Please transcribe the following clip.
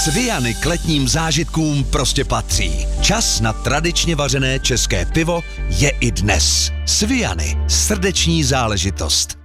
Sviany k letním zážitkům prostě patří. Čas na tradičně vařené české pivo je i dnes. Sviany, srdeční záležitost.